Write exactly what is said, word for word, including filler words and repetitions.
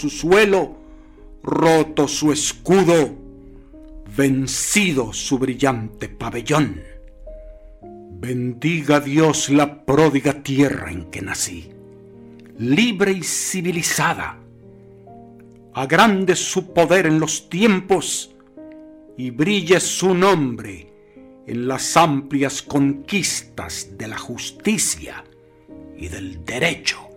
su suelo, roto su escudo, vencido su brillante pabellón. Bendiga Dios la pródiga tierra en que nací, libre y civilizada. Agrande su poder en los tiempos y brille su nombre en las amplias conquistas de la justicia y del derecho.